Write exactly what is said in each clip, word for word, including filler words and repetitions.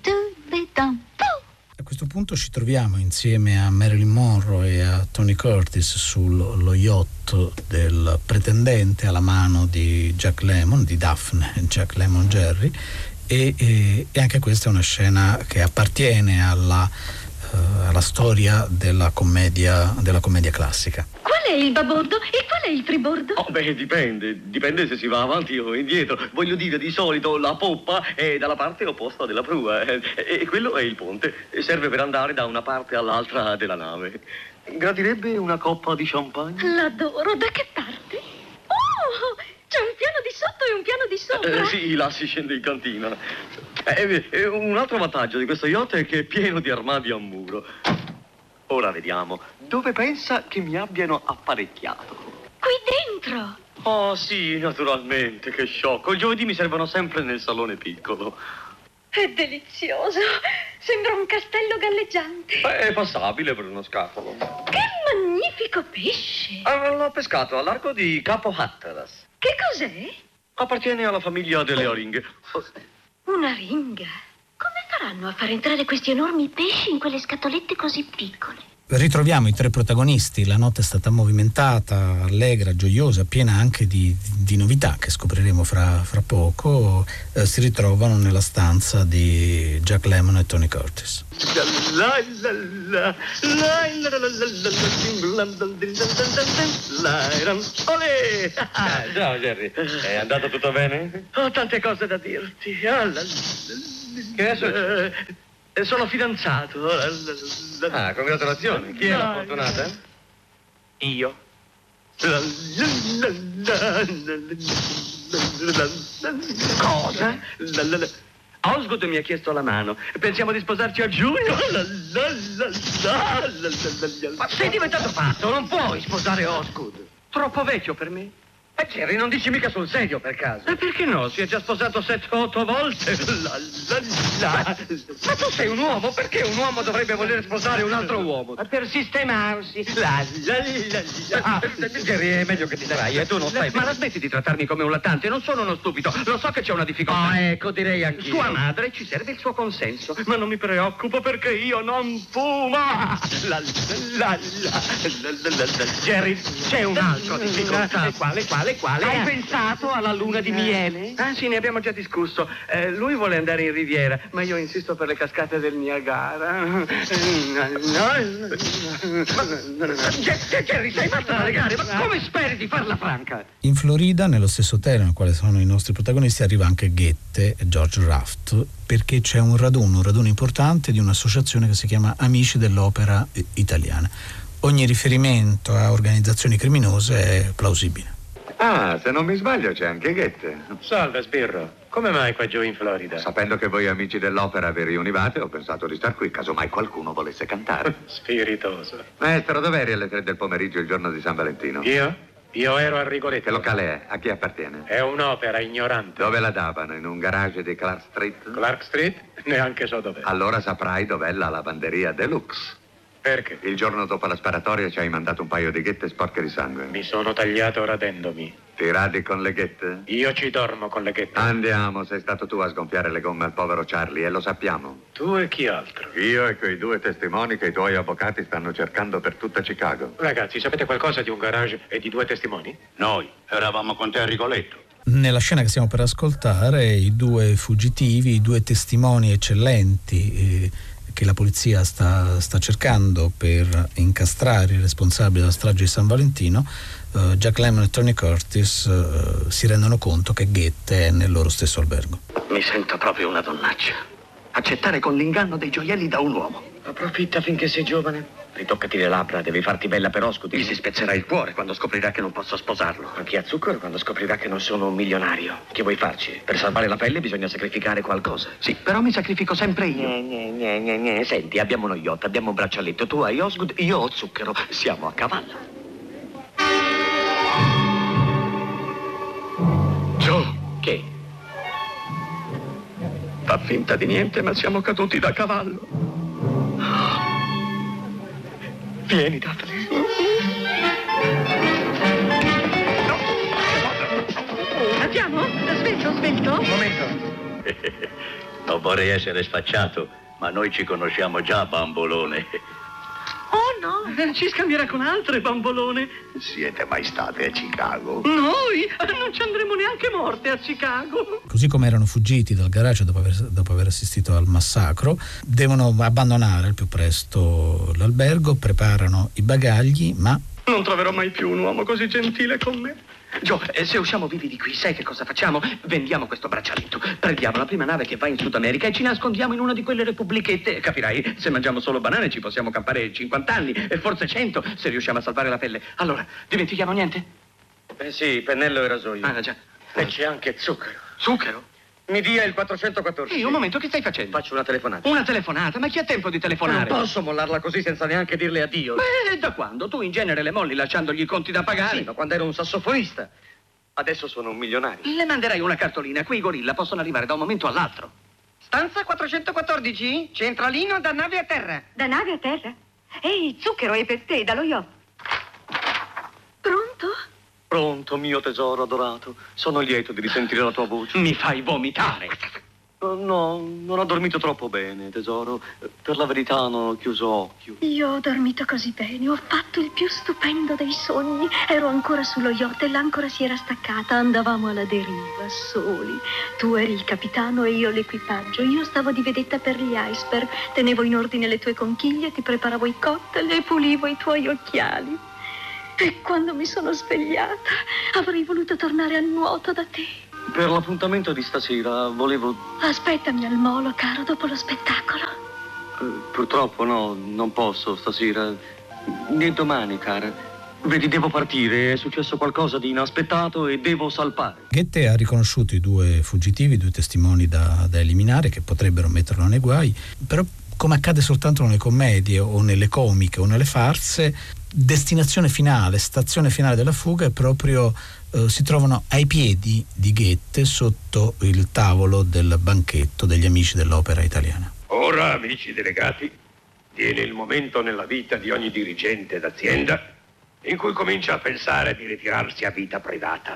A questo punto ci troviamo insieme a Marilyn Monroe e a Tony Curtis sullo yacht del pretendente alla mano di Jack Lemmon, di Daphne Jack Lemmon Jerry, e, e, e anche questa è una scena che appartiene alla, uh, alla storia della commedia, della commedia classica. Qual è il babordo e qual è il tribordo? Oh, beh, dipende. Dipende se si va avanti o indietro. Voglio dire, di solito la poppa è dalla parte opposta della prua. Eh, e quello è il ponte. Serve per andare da una parte all'altra della nave. Gradirebbe una coppa di champagne? L'adoro. Da che parte? Oh, c'è un piano di sotto e un piano di sopra. Eh, sì, là si scende in cantina. Eh, eh, un altro vantaggio di questo yacht è che è pieno di armadi a muro. Ora vediamo. Dove pensa che mi abbiano apparecchiato? Qui dentro. Oh, sì, naturalmente, che sciocco. Il giovedì mi servono sempre nel salone piccolo. È delizioso. Sembra un castello galleggiante. È passabile per uno scafolo. Che magnifico pesce. Ah, l'ho pescato al largo di Capo Hatteras. Che cos'è? Appartiene alla famiglia delle aringhe. Una ringa. Come faranno a far entrare questi enormi pesci in quelle scatolette così piccole? Ritroviamo i tre protagonisti. La notte è stata movimentata, allegra, gioiosa, piena anche di, di novità che scopriremo fra, fra poco. Eh, si ritrovano nella stanza di Jack Lemmon e Tony Curtis. Olè! Ciao Jerry, è andato tutto bene? Ho tante cose da dirti. Che è successo? Eh, sono fidanzato. Ah, congratulazioni. Chi è la fortunata? Io. Cosa? Osgood mi ha chiesto la mano. Pensiamo di sposarci a giugno. Ma sei diventato pazzo, non puoi sposare Osgood. Troppo vecchio per me. Eh, Jerry, non dici mica sul serio, per caso? E perché no? Si è già sposato sette o otto volte. La, la, la. Ma, ma tu sei un uomo, perché un uomo dovrebbe voler sposare un altro uomo? Per sistemarsi. La, la, la, la. Ah, Jerry, è meglio che ti darai, e tu non stai. Ma la smetti di trattarmi come un lattante, non sono uno stupido. Lo so che c'è una difficoltà. Ah, ecco, direi anch'io. Sua madre ci serve il suo consenso, ma non mi preoccupo perché io non fumo. La, la, la, la, la, la, la. Jerry, c'è un altro difficoltà. E quale, quale? Quale? Hai pensato alla luna di miele? Ah sì, ne abbiamo già discusso. Eh, lui vuole andare in riviera, ma io insisto per le cascate del Niagara. Jerry, sei matto da legare, ma come speri di farla franca? In Florida, nello stesso hotel nel quale sono i nostri protagonisti, arriva anche Goethe e George Raft, perché c'è un raduno, un raduno importante di un'associazione che si chiama Amici dell'Opera Italiana. Ogni riferimento a organizzazioni criminose è plausibile. Ah, se non mi sbaglio c'è anche Goethe. Salve, Sbirro. Come mai qua giù in Florida? Sapendo che voi amici dell'opera vi riunivate, ho pensato di star qui, casomai qualcuno volesse cantare. Spiritoso. Maestro, dov'eri alle tre del pomeriggio il giorno di San Valentino? Io? Io ero a Rigoletto. Che locale è? A chi appartiene? È un'opera ignorante. Dove la davano? In un garage di Clark Street? Clark Street? Neanche so dov'è. Allora saprai dov'è la lavanderia Deluxe. Perché? Il giorno dopo la sparatoria ci hai mandato un paio di ghette sporche di sangue. Mi sono tagliato radendomi. Ti radi con le ghette? Io ci dormo con le ghette. Andiamo, sei stato tu a sgonfiare le gomme al povero Charlie e lo sappiamo. Tu e chi altro? Io e quei due testimoni che i tuoi avvocati stanno cercando per tutta Chicago. Ragazzi, sapete qualcosa di un garage e di due testimoni? Noi eravamo con te a Rigoletto. Nella scena che stiamo per ascoltare, i due fuggitivi, i due testimoni eccellenti eh, che la polizia sta, sta cercando per incastrare i responsabili della strage di San Valentino, uh, Jack Lemmon e Tony Curtis uh, si rendono conto che Goethe è nel loro stesso albergo. Mi sento proprio una donnaccia. Accettare con l'inganno dei gioielli da un uomo. Approfitta finché sei giovane. Ritoccati le labbra, devi farti bella per Osgood. Gli si spezzerà il cuore quando scoprirà che non posso sposarlo. Anche a zucchero quando scoprirà che non sono un milionario. Che vuoi farci? Per salvare la pelle bisogna sacrificare qualcosa. Sì, però mi sacrifico sempre io. Gne, gne, gne, gne. Senti, abbiamo uno yacht, abbiamo un braccialetto. Tu hai Osgood, io ho zucchero. Siamo a cavallo. Joe! Che? Fa finta di niente, ma siamo caduti da cavallo. Vieni, Daphne. Andiamo? Svelto, svelto? Un momento. Non vorrei essere sfacciato, ma noi ci conosciamo già, bambolone. Oh no, ci scambierà con altre, bambolone. Siete mai state a Chicago? Noi non ci andremo neanche morte a Chicago. Così come erano fuggiti dal garage dopo aver, dopo aver assistito al massacro, devono abbandonare al più presto l'albergo, preparano i bagagli, ma... Non troverò mai più un uomo così gentile con me. Gio, eh, se usciamo vivi di qui, sai che cosa facciamo? Vendiamo questo braccialetto, prendiamo la prima nave che va in Sud America e ci nascondiamo in una di quelle repubblichette. Capirai, se mangiamo solo banane ci possiamo campare cinquanta anni e forse cento se riusciamo a salvare la pelle. Allora, dimentichiamo niente? Eh sì, pennello e rasoio. Ah, già. E c'è anche zucchero. Zucchero? Mi dia il quattrocentoquattordici. Ehi, un momento, che stai facendo? Faccio una telefonata. Una telefonata? Ma chi ha tempo di telefonare? Non posso mollarla così senza neanche dirle addio. Beh, da quando? Tu in genere le molli lasciandogli i conti da pagare. Sì, ma quando ero un sassofonista. Adesso sono un milionario. Le manderai una cartolina. Qui i gorilla possono arrivare da un momento all'altro. Stanza quattrocentoquattordici, centralino da nave a terra. Da nave a terra? Ehi, zucchero è per te, dallo yacht. Pronto? Pronto, mio tesoro adorato. Sono lieto di risentire la tua voce. Mi fai vomitare. Oh, no, non ho dormito troppo bene, tesoro. Per la verità non ho chiuso occhio. Io ho dormito così bene, ho fatto il più stupendo dei sogni. Ero ancora sullo yacht e l'ancora si era staccata. Andavamo alla deriva, soli. Tu eri il capitano e io l'equipaggio. Io stavo di vedetta per gli iceberg. Tenevo in ordine le tue conchiglie, ti preparavo i cocktail e pulivo i tuoi occhiali. E quando mi sono svegliata, avrei voluto tornare a nuoto da te. Per l'appuntamento di stasera volevo... Aspettami al molo, caro, dopo lo spettacolo. Eh, purtroppo no, non posso stasera. Né domani, cara. Vedi, devo partire. È successo qualcosa di inaspettato e devo salpare. Goethe ha riconosciuto i due fuggitivi, i due testimoni da, da eliminare, che potrebbero metterlo nei guai, però, come accade soltanto nelle commedie o nelle comiche o nelle farse, destinazione finale, stazione finale della fuga è proprio eh, si trovano ai piedi di Goethe sotto il tavolo del banchetto degli amici dell'Opera Italiana. Ora, amici delegati, viene il momento nella vita di ogni dirigente d'azienda in cui comincia a pensare di ritirarsi a vita privata.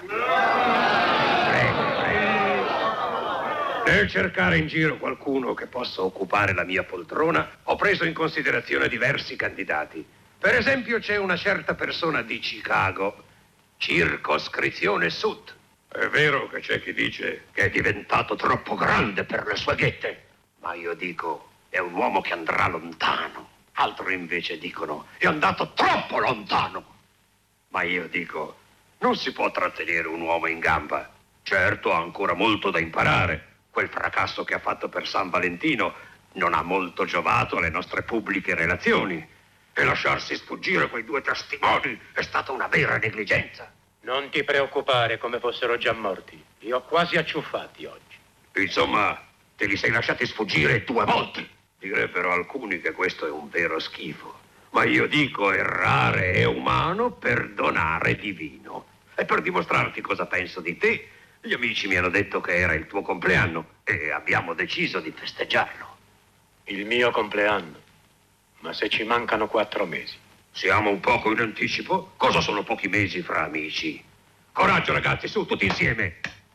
Prego, prego. Nel cercare in giro qualcuno che possa occupare la mia poltrona, ho preso in considerazione diversi candidati. Per esempio c'è una certa persona di Chicago, circoscrizione sud. È vero che c'è chi dice che è diventato troppo grande per le sue ghette, ma io dico è un uomo che andrà lontano. Altri invece dicono è andato troppo lontano. Ma io dico non si può trattenere un uomo in gamba. Certo ha ancora molto da imparare. Quel fracasso che ha fatto per San Valentino non ha molto giovato alle nostre pubbliche relazioni. E lasciarsi sfuggire quei due testimoni è stata una vera negligenza. Non ti preoccupare come fossero già morti. Li ho quasi acciuffati oggi. Insomma, te li sei lasciati sfuggire due volte. Direbbero alcuni che questo è un vero schifo. Ma io dico errare è umano, perdonare divino. E per dimostrarti cosa penso di te, gli amici mi hanno detto che era il tuo compleanno e abbiamo deciso di festeggiarlo. Il mio compleanno? Ma se ci mancano quattro mesi? Siamo un poco in anticipo? Cosa sono pochi mesi fra amici? Coraggio ragazzi, su, tutti insieme!